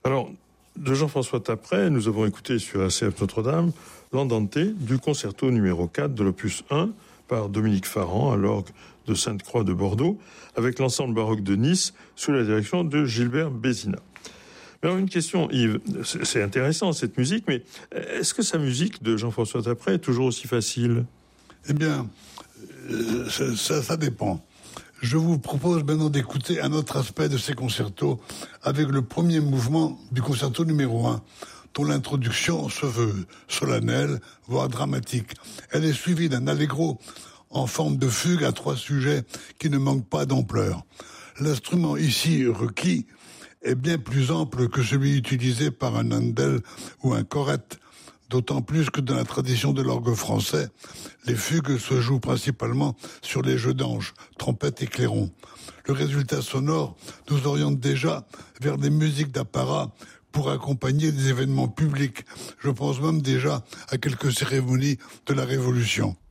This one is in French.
Alors, de Jean-François Tapret, nous avons écouté sur RCF Notre-Dame l'Andante du concerto numéro 4 de l'opus 1 par Dominique Farran à l'orgue de Sainte-Croix de Bordeaux, avec l'ensemble baroque de Nice sous la direction de Gilbert Bézina. Mais alors une question, Yves, c'est intéressant cette musique, mais est-ce que sa musique de Jean-François Tapret est toujours aussi facile ? Eh bien, ça dépend. Je vous propose maintenant d'écouter un autre aspect de ces concertos avec le premier mouvement du concerto numéro 1, dont l'introduction se veut solennelle, voire dramatique. Elle est suivie d'un allegro en forme de fugue à 3 sujets qui ne manquent pas d'ampleur. L'instrument ici requis est bien plus ample que celui utilisé par un Handel ou un Corrette, d'autant plus que dans la tradition de l'orgue français, les fugues se jouent principalement sur les jeux d'anges, trompettes et clairons. Le résultat sonore nous oriente déjà vers des musiques d'apparat pour accompagner des événements publics. Je pense même déjà à quelques cérémonies de la Révolution.